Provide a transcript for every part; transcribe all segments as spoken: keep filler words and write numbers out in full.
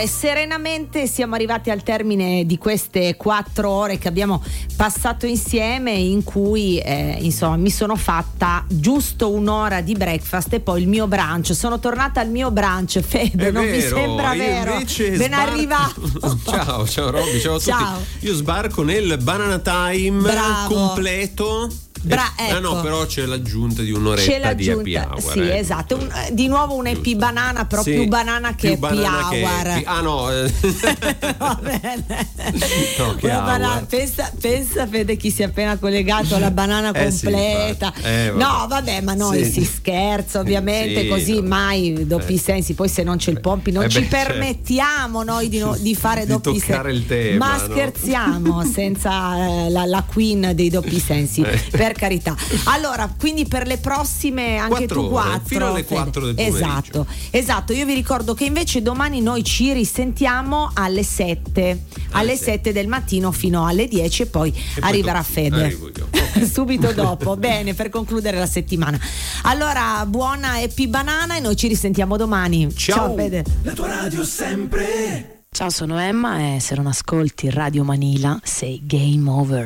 Serenamente siamo arrivati al termine di queste quattro ore che abbiamo passato insieme, in cui eh, insomma mi sono fatta giusto un'ora di breakfast e poi il mio brunch. Sono tornata al mio brunch, Fede. È non vero, vi sembra io vero? invece Ben sbarco... arrivato. Ciao, ciao Robby, ciao a tutti. Ciao. Io sbarco nel Banana Time. Bravo. Completo. Bra- eh, ecco. Ah no, però c'è l'aggiunta di un'oretta C'è l'aggiunta, di happy hour. sì, eh. esatto. Un, di nuovo un happy banana, però Sì, più banana che più happy banana che hour. happy- Ah no, eh. Va bene. No, che Una hour. banana- pensa, pensa Fede chi si è appena collegato alla banana Eh sì, completa. infatti. Eh, vabbè. No, vabbè, ma noi Sì. si scherza ovviamente, Sì, così no. mai doppi Eh. sensi. Poi se non c'è il Pompi non Eh ci beh, certo. permettiamo noi di, no- di fare Di doppi toccare sensi. il tema, Ma no? scherziamo senza eh, la, la queen dei doppi sensi, Eh. per carità. Allora, quindi per le prossime anche Quattro tu ore, quattro fino alle Fede. quattro del pomeriggio. Esatto, esatto. Io vi ricordo che invece domani noi ci risentiamo alle sette, alle sì. sette del mattino fino alle dieci e poi E poi arriverà dopo Fede. arrivo io. Ok. Subito dopo. Bene, per concludere la settimana. Allora, buona Happy Banana e noi ci risentiamo domani. Ciao. Fede. La tua radio sempre. Ciao, sono Emma e se non ascolti Radio Manila sei game over.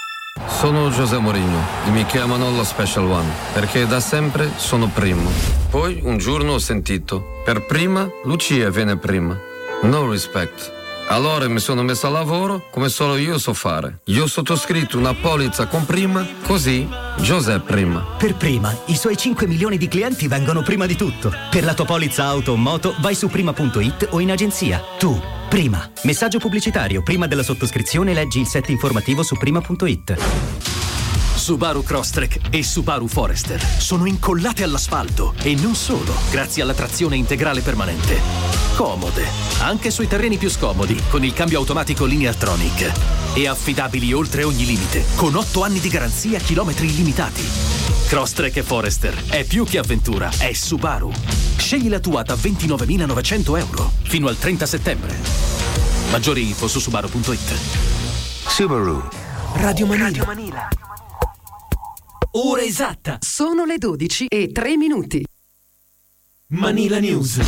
Sono José Mourinho e mi chiamano lo Special One perché da sempre sono primo. Poi un giorno ho sentito, per prima Lucia viene prima. No respect. Allora mi sono messo a lavoro come solo io so fare. Io ho sottoscritto una polizza con prima, così José prima. Per prima, i suoi cinque milioni di clienti vengono prima di tutto. Per la tua polizza auto o moto vai su prima punto it o in agenzia. Tu, prima. Messaggio pubblicitario. Prima della sottoscrizione leggi il set informativo su prima punto it. Subaru Crosstrek e Subaru Forester sono incollate all'asfalto e non solo, grazie alla trazione integrale permanente. Comode, anche sui terreni più scomodi, con il cambio automatico Lineartronic. E affidabili oltre ogni limite, con otto anni di garanzia a chilometri illimitati. Crosstrek e Forester è più che avventura, è Subaru. Scegli la tua da ventinovemilanovecento euro fino al trenta settembre. Maggiori info su subaru punto it. Subaru. Radio Manila. Radio Manila. Ora esatta. Sono le dodici e tre minuti. Manila News.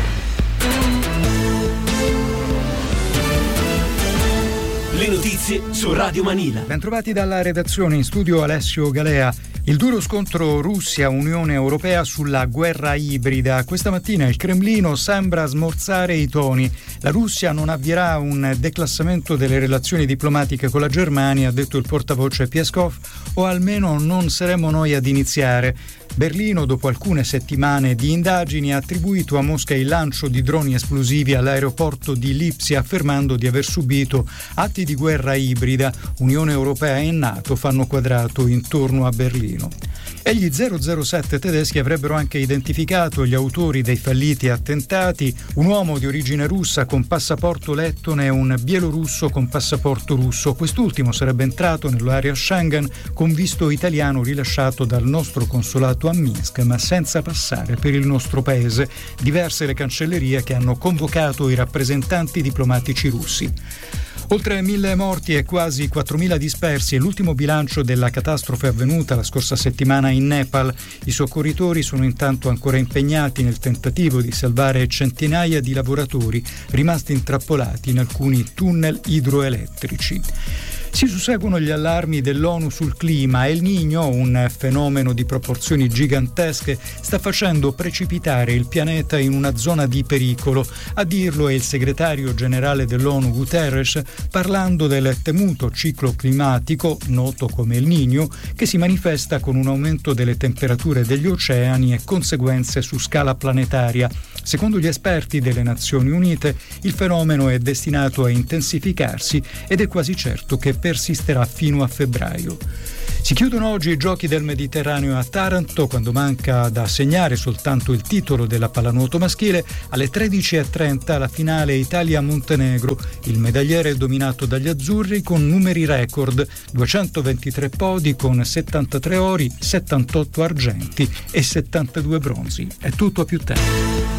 Le notizie su Radio Manila. Bentrovati dalla redazione, in studio Alessio Galea. Il duro scontro Russia-Unione Europea sulla guerra ibrida. Questa mattina il Cremlino sembra smorzare i toni. La Russia non avvierà un declassamento delle relazioni diplomatiche con la Germania, ha detto il portavoce Peskov, o almeno non saremo noi ad iniziare. Berlino, dopo alcune settimane di indagini, ha attribuito a Mosca il lancio di droni esplosivi all'aeroporto di Lipsia, affermando di aver subito atti di guerra ibrida. Unione Europea e NATO fanno quadrato intorno a Berlino. E gli zero zero sette tedeschi avrebbero anche identificato gli autori dei falliti attentati, un uomo di origine russa con passaporto lettone e un bielorusso con passaporto russo. Quest'ultimo sarebbe entrato nell'area Schengen con visto italiano rilasciato dal nostro consolato a Minsk, ma senza passare per il nostro paese. Diverse le cancellerie che hanno convocato i rappresentanti diplomatici russi. Oltre mille morti e quasi quattromila dispersi è l'ultimo bilancio della catastrofe avvenuta la scorsa settimana in Nepal. I soccorritori sono intanto ancora impegnati nel tentativo di salvare centinaia di lavoratori rimasti intrappolati in alcuni tunnel idroelettrici. Si susseguono gli allarmi dell'ONU sul clima. El Niño, un fenomeno di proporzioni gigantesche, sta facendo precipitare il pianeta in una zona di pericolo. A dirlo è il segretario generale dell'ONU Guterres, parlando del temuto ciclo climatico, noto come El Niño, che si manifesta con un aumento delle temperature degli oceani e conseguenze su scala planetaria. Secondo gli esperti delle Nazioni Unite, il fenomeno è destinato a intensificarsi ed è quasi certo che persisterà fino a febbraio. Si chiudono oggi i Giochi del Mediterraneo a Taranto, quando manca da segnare soltanto il titolo della pallanuoto maschile. Alle tredici e trenta la finale Italia-Montenegro. Il medagliere è dominato dagli azzurri con numeri record, duecentoventitré podi con settantatré ori, settantotto argenti e settantadue bronzi. È tutto a più tempo.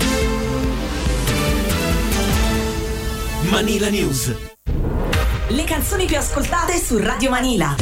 Manila News. Le canzoni più ascoltate su Radio Manila.